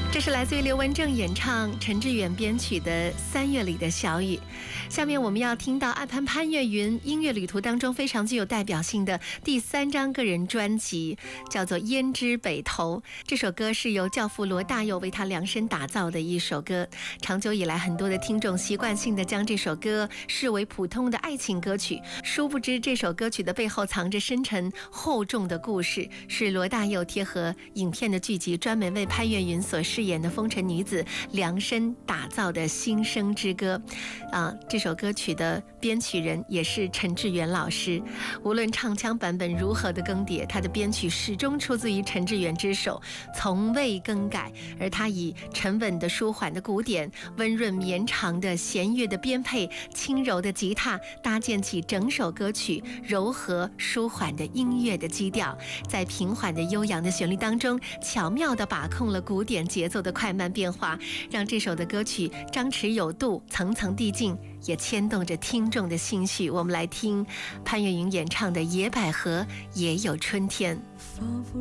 这是来自于刘文正演唱、陈志远编曲的《3月里的小雨》。下面我们要听到潘越云音乐旅途当中非常具有代表性的第3张个人专辑，叫做《胭脂北头》。这首歌是由教父罗大佑为他量身打造的一首歌。长久以来，很多的听众习惯性的将这首歌视为普通的爱情歌曲，殊不知这首歌曲的背后藏着深沉厚重的故事，是罗大佑贴合影片的剧集，专门为潘越云所饰演的风尘女子量身打造的新生之歌。这首歌曲的编曲人也是陈志远老师，无论唱腔版本如何的更迭，他的编曲始终出自于陈志远之手，从未更改。而他以沉稳的舒缓的鼓点、温润绵长的弦乐的编配、轻柔的吉他，搭建起整首歌曲柔和舒缓的音乐的基调，在平缓的悠扬的旋律当中，巧妙地把控了鼓点节奏的快慢变化，让这首的歌曲张弛有度、层层递进，也牵动着听众的心绪。我们来听潘越云演唱的《野百合也有春天》。